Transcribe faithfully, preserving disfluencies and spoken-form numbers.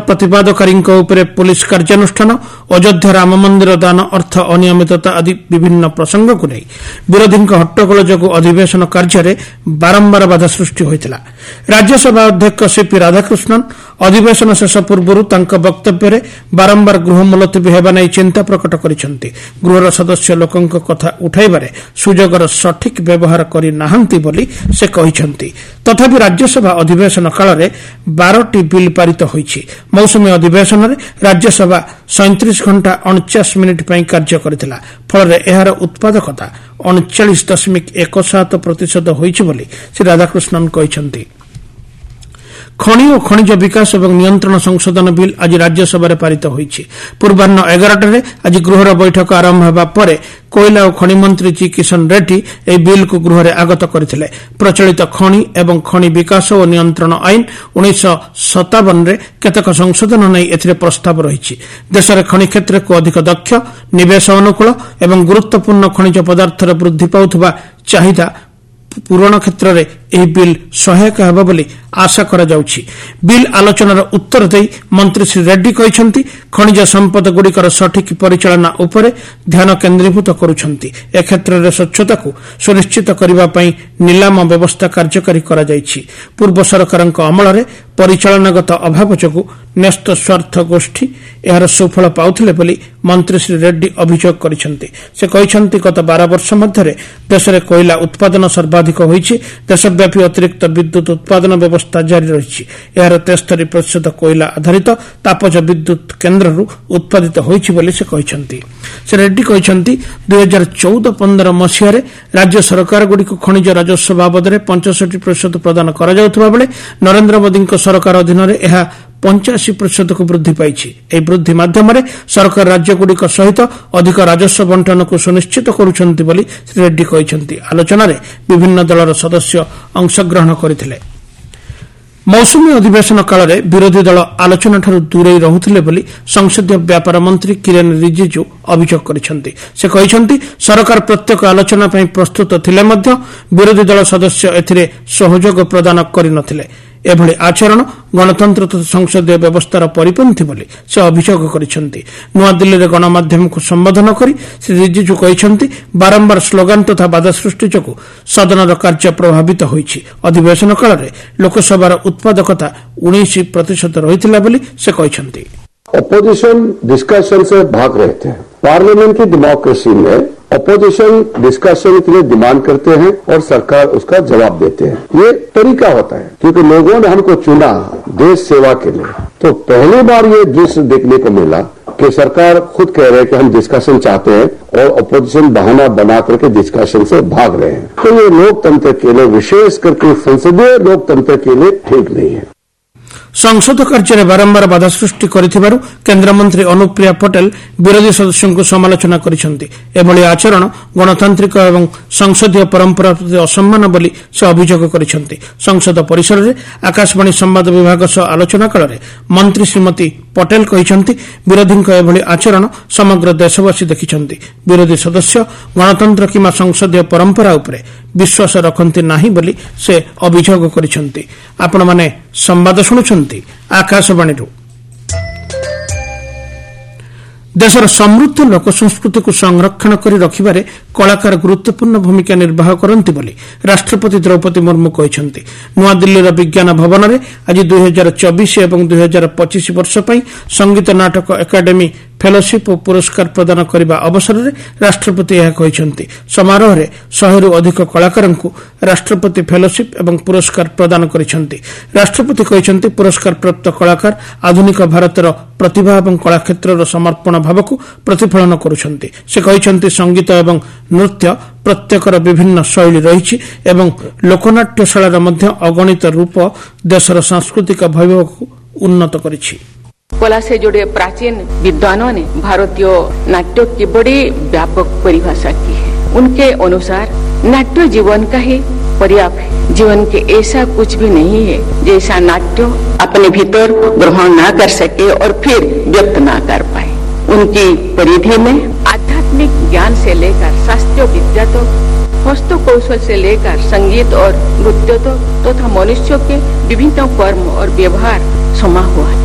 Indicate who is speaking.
Speaker 1: प्रतिवादकारी police कार्यानुष्ठान अयोध्या राम मंदिर दान अर्थ अनियमितता आदि विभिन्न प्रसंग को नहीं विरोधी हट्टगोल जो अधिवेशन कार्य बारंबार बाधा सृष्टि होता। राज्यसभा अध्यक्ष सीपी राधाकृष्णन अधिवेशन शेष पूर्व वक्तव्य बारंबार गृह मुलतवी होगा नहीं चिंता प्रकट करते। गृहर सदस्य लोकों कथा उठाइबारे सुजोगर सठिक व्यवहार करना से कहते। तथापि राज्यसभा अधिवेशन काल में बारटी बिल पारित होईछि। मौसुमी अधिवेशन में राज्यसभा सैंतीस घंटा अणचाश मिनिट कार्य करथिला। फल एहार उत्पादकता अणचाश दशमिक एक सात प्रतिशत होईछि बोली श्री राधाकृष्णन कहते। खनि और खनिज विकास और नियंत्रण संशोधन बिल आज राज्यसभा पारित होईछि। पूर्वाह्न एगारटे आज गृहर बैठक आरंभ होगा पर कोयला और खनि मंत्री जी किशन रेड्डी यह बिल को गृह में आगत करथिले। प्रचलित खनि एवं खनि विकास और नियंत्रण आईन उन्नीस सतावन केतक संशोधन नहीं एथिरे प्रस्ताव रही। देश में खनि क्षेत्र को अधिक दक्ष निवेश अनुकूल एवं गुरुत्वपूर्ण खनिज पदार्थर वृद्धि पाउथबा चाहिदा पूरण क्षेत्र में यह बिल सहायक होगा बोली आशा करा जाउछि। बिल आलोचनार उत्तर देई मंत्री श्री रेड्डी कहते खनिज संपद गुड़िकर सठिक परिचालना उपरे ध्यान केन्द्रीभूत करुछंती। ए क्षेत्र में स्वच्छता को सुनिश्चित करने पई नीलाम व्यवस्था कार्यकारी करा जाइछि। पूर्व सरकार अमल में परिचालनागत अभाव जोगु न्यस्त स्वार्थ गोष्ठी यार सुफल पाउथिले बोली मंत्री श्री रेड्डी अभियोग करिसेंती। से कहते गत बारह वर्ष मध्य देश में कोयला उत्पादन सर्वाधिक होईछि। देशव्यापी अतिरिक्त विद्युत उत्पादन व्यवस्था जारी रही। यार तेस्तरी प्रतिशत कोयला आधारित तापज विद्युत केन्द्र उत्पादित होईछि बोली से कहते। से रेड्डी कहते दुई हजार चौदह पंद्रह मसीह राज्य सरकार गुड़ी खनिज राजस्व बाबद पंचषठी प्रतिशत प्रदान करा जाउथबा बेले नरेंद्र मोदी सरकार अधीन यह पंचाशी प्रतिशत को वृद्धि पाई। वृद्धि माध्यम सरकार राज्यगुड़िक सहित अधिक राजस्व बंटन को सुनिश्चित करुछंती बोली श्री रेड्डी कहते। आलोचना रे विभिन्न दलर सदस्य अंशग्रहण करथिले। मौसुमी अधिवेशन काल में विरोधी दल आलोचना ठारू दूरे रहुथिले बोली संसदीय व्यापार मंत्री किरेन रिजिजू अभियोग करछंती। से कहछंती सरकार प्रत्येक आलोचना पई प्रस्तुत थिले मध्य विरोधी दल सदस्य एथिरे सहयोग प्रदान करिनथिले। एभली आचरण गणतंत्र तथा संसदीय व्यवस्थार परिपंथी बोली से अभियोग करछंती। नुआदिल्ली में गणमाध्यम को संबोधन करी श्री रिजिजू कहछंती बारंबार स्लोगान तथा बाधा सृष्टि जोगु सदनर कार्य प्रभावित होईछि। अधिवेशन काल में लोकसभार उत्पादकता उन्नीस प्रतिशत रहिथिला बोली से कहछंती।
Speaker 2: अपोजिशन डिस्कशन से भाग रहे थे। पार्लियामेंट की डेमोक्रेसी में अपोजिशन डिस्कशन के लिए डिमांड करते हैं और सरकार उसका जवाब देते हैं। ये तरीका होता है क्योंकि लोगों ने हमको चुना देश सेवा के लिए। तो पहली बार ये दृश्य देखने को मिला कि सरकार खुद कह रहे हैं कि हम डिस्कशन चाहते हैं और अपोजिशन बहाना बना करके डिस्कशन से भाग रहे हैं। तो ये लोकतंत्र के लिए, विशेष करके संसदीय लोकतंत्र के लिए ठीक नहीं है।
Speaker 1: संसद कार्य बारंबार बाधा सृष्टि करिथिबारु केन्द्रमंत्री अनुप्रिया पटेल विरोधी सदस्यों को समालोचना करिसेंती। एभली आचरण गणतांत्रिक एवं संसदीय परंपरा प्रति असम्मान बोली से अभियोग करिसेंती। संसद परिसर में आकाशवाणी संवाद विभाग सह आलोचना काल में मंत्री श्रीमती पटेल कहते विरोधी एभली आचरण समग्र देशवासी देखिछंती। विरोधी सदस्य गणतंत्र किंवा संसदीय परंपरा उपरे विश्वास रखती नाही बोली से अभियोग करिसेंती। आपण माने संवाद शुणुछंती आकाशवाणी। देशर समृद्ध लोक संस्कृति को संरक्षण कर रखिबारे कलाकार गुरुत्वपूर्ण भूमिका निर्वाह करती बोली राष्ट्रपति द्रौपदी मुर्मू कहते। नुआदिल्लीर विज्ञान भवन में आज दुई हजार चौबीस और दुई हजार पच्चीस वर्ष पर संगीत नाटक एकाडेमी फेलोशिप और पुरस्कार प्रदान करने अवसर में राष्ट्रपति यह कहते। समारोह में शहेरु अधिक कलाकार राष्ट्रपति फेलोशिप और पुरस्कार प्रदान करते। राष्ट्रपति कहते पुरस्कार प्राप्त कलाकार आधुनिक भारतर प्रतिभा और कला क्षेत्र समर्पण भाव को प्रतिफलन करुछंती। से कहते संगीत एवं नृत्य प्रत्येकर विभिन्न शैली रही एवं लोकनाट्यशालार मध्य अगणित रूप देशर सांस्कृतिक वैभव को उन्नत करिछि।
Speaker 3: कला से जुड़े प्राचीन विद्वानों ने भारतीय नाट्य की बड़ी व्यापक परिभाषा की है। उनके अनुसार नाट्य जीवन का ही पर्याप्त है। जीवन के ऐसा कुछ भी नहीं है जैसा नाट्य अपने भीतर ग्रहण न कर सके और फिर व्यक्त न कर पाए। उनकी परिधि में आध्यात्मिक ज्ञान से लेकर शास्त्रीय विद्या तक, हस्त कौशल से लेकर संगीत और नृत्य तक तथा मनुष्य के विभिन्न कर्म और व्यवहार समा हुआ है।